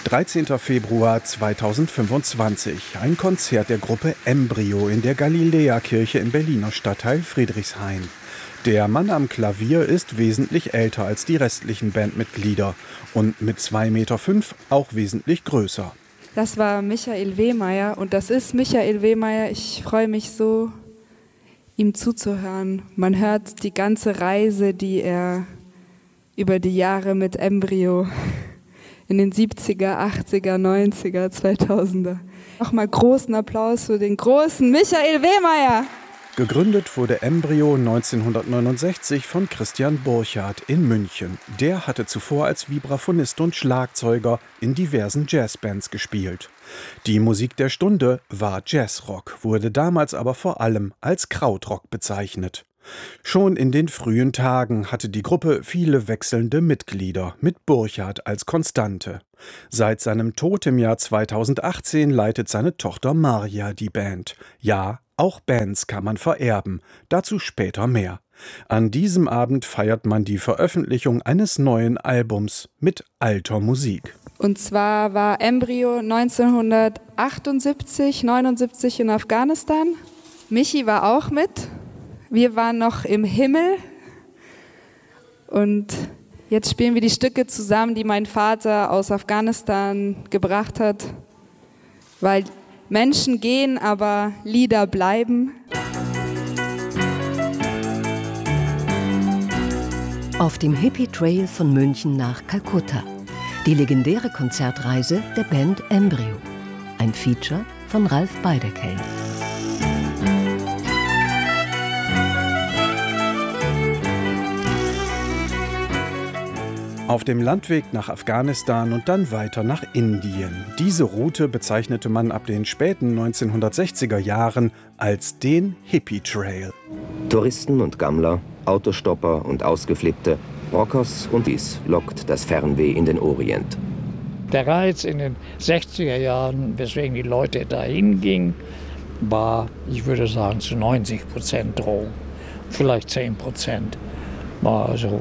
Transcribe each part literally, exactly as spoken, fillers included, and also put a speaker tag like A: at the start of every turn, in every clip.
A: dreizehnter Februar zweitausendfünfundzwanzig. Ein Konzert der Gruppe Embryo in der Galiläa-Kirche im Berliner Stadtteil Friedrichshain. Der Mann am Klavier ist wesentlich älter als die restlichen Bandmitglieder und mit zwei Meter fünf auch wesentlich größer.
B: Das war Michael Wehmeyer und das ist Michael Wehmeyer. Ich freue mich so, ihm zuzuhören. Man hört die ganze Reise, die er über die Jahre mit Embryo in den siebziger, achtziger, neunziger, zweitausender. Nochmal großen Applaus für den großen Michael Wehmeyer.
A: Gegründet wurde Embryo neunzehnhundertneunundsechzig von Christian Burchardt in München. Der hatte zuvor als Vibraphonist und Schlagzeuger in diversen Jazzbands gespielt. Die Musik der Stunde war Jazzrock, wurde damals aber vor allem als Krautrock bezeichnet. Schon in den frühen Tagen hatte die Gruppe viele wechselnde Mitglieder, mit Burchardt als Konstante. Seit seinem Tod im Jahr zweitausendachtzehn leitet seine Tochter Marja die Band. Ja, auch Bands kann man vererben, dazu später mehr. An diesem Abend feiert man die Veröffentlichung eines neuen Albums mit alter Musik.
B: Und zwar war Embryo neunzehnhundertachtundsiebzig, neunundsiebzig in Afghanistan. Michi war auch mit. Wir waren noch im Himmel. Und jetzt spielen wir die Stücke zusammen, die mein Vater aus Afghanistan gebracht hat. Weil Menschen gehen, aber Lieder bleiben.
C: Auf dem Hippie Trail von München nach Kalkutta. Die legendäre Konzertreise der Band Embryo. Ein Feature von Ralf Beiderkelch.
A: Auf dem Landweg nach Afghanistan und dann weiter nach Indien. Diese Route bezeichnete man ab den späten neunzehnhundertsechziger Jahren als den Hippie Trail.
D: Touristen und Gammler, Autostopper und Ausgeflippte, Rockers und dies lockt das Fernweh in den Orient.
E: Der Reiz in den sechziger Jahren, weswegen die Leute dahin gingen, war, ich würde sagen, zu neunzig Prozent Drogen, vielleicht zehn Prozent war so,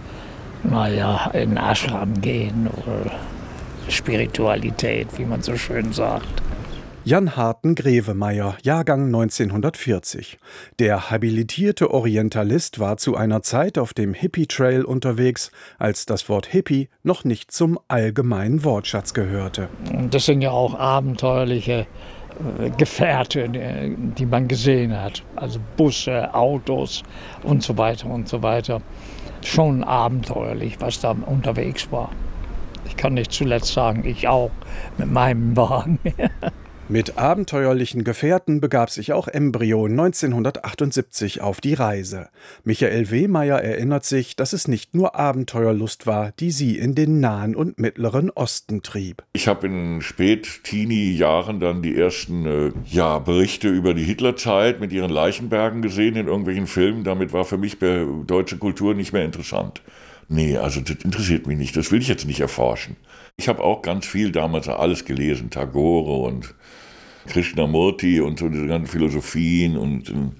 E: naja, in den Ashram gehen oder Spiritualität, wie man so schön sagt.
A: Jan Harten Grevemeyer, Jahrgang neunzehnhundertvierzig. Der habilitierte Orientalist war zu einer Zeit auf dem Hippie-Trail unterwegs, als das Wort Hippie noch nicht zum allgemeinen Wortschatz gehörte.
E: Das sind ja auch abenteuerliche äh, Gefährte, die, die man gesehen hat. Also Busse, Autos und so weiter und so weiter. Schon abenteuerlich, was da unterwegs war. Ich kann nicht zuletzt sagen, ich auch mit meinem Wagen.
A: Mit abenteuerlichen Gefährten begab sich auch Embryo neunzehnhundertachtundsiebzig auf die Reise. Michael Wehmeyer erinnert sich, dass es nicht nur Abenteuerlust war, die sie in den Nahen und Mittleren Osten trieb.
F: Ich habe in Spät-Teenie-Jahren dann die ersten äh, ja, Berichte über die Hitlerzeit mit ihren Leichenbergen gesehen in irgendwelchen Filmen. Damit war für mich deutsche Kultur nicht mehr interessant. Nee, also das interessiert mich nicht, das will ich jetzt nicht erforschen. Ich habe auch ganz viel damals alles gelesen, Tagore und Krishnamurti und so diese ganzen Philosophien und äh,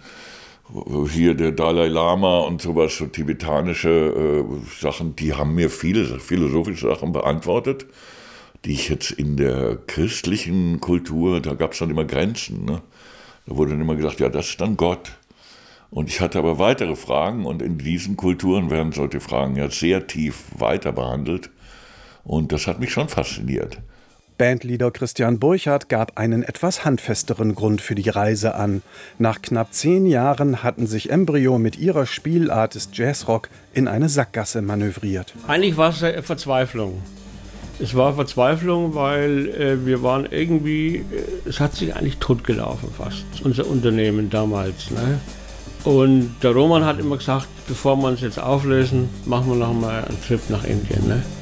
F: hier der Dalai Lama und sowas, so tibetanische äh, Sachen, die haben mir viele philosophische Sachen beantwortet, die ich jetzt in der christlichen Kultur, da gab es dann immer Grenzen, ne? Da wurde dann immer gesagt, ja, das ist dann Gott. Und ich hatte aber weitere Fragen und in diesen Kulturen werden solche Fragen ja sehr tief weiter behandelt und das hat mich schon fasziniert.
A: Bandleader Christian Burchardt gab einen etwas handfesteren Grund für die Reise an. Nach knapp zehn Jahren hatten sich Embryo mit ihrer Spielart des Jazzrock in eine Sackgasse manövriert.
G: Eigentlich war es eine Verzweiflung. Es war Verzweiflung, weil äh, wir waren irgendwie, äh, es hat sich eigentlich totgelaufen fast, unser Unternehmen damals, ne? Und der Roman hat immer gesagt, bevor wir uns jetzt auflösen, machen wir noch mal einen Trip nach Indien, ne?